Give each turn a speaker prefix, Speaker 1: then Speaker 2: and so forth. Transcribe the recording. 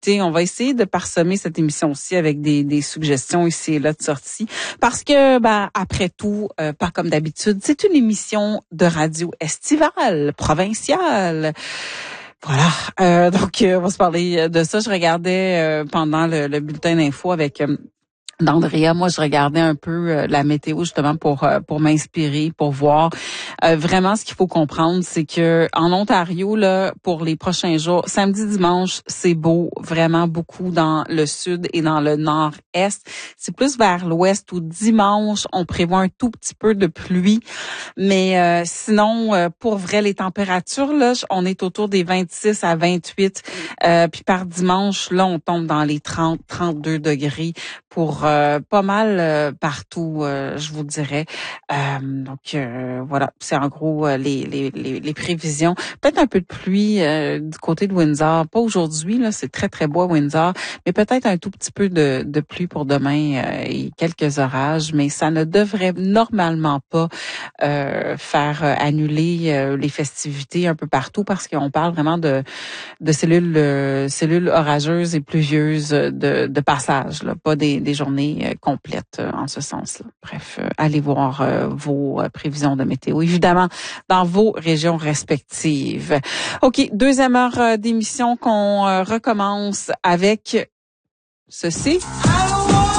Speaker 1: On va essayer de parsemer cette émission aussi avec des suggestions ici et là de sortie. Parce que, après tout, pas comme d'habitude, c'est une émission de radio estivale, provinciale. Voilà. Donc, on va se parler de ça. Je regardais pendant le bulletin d'info avec d'Andrea, moi, je regardais un peu la météo justement pour m'inspirer, pour voir vraiment ce qu'il faut comprendre, c'est que en Ontario là, pour les prochains jours, samedi, dimanche, c'est beau, vraiment beaucoup dans le sud et dans le nord-est. C'est plus vers l'ouest où dimanche, on prévoit un tout petit peu de pluie, mais sinon, pour vrai, les températures là, on est autour des 26 à 28, puis par dimanche là, on tombe dans les 30, 32 degrés pour pas mal partout, je vous dirais. Donc voilà, c'est en gros les prévisions. Peut-être un peu de pluie du côté de Windsor. Pas aujourd'hui, là, c'est très très beau à Windsor, mais peut-être un tout petit peu de pluie pour demain et quelques orages, mais ça ne devrait normalement pas faire annuler les festivités un peu partout parce qu'on parle vraiment de cellules orageuses et pluvieuses de passage, là, pas des journées complètes en ce sens-là. Bref, allez voir vos prévisions de météo, évidemment, dans vos régions respectives. OK, deuxième heure d'émission qu'on recommence avec ceci.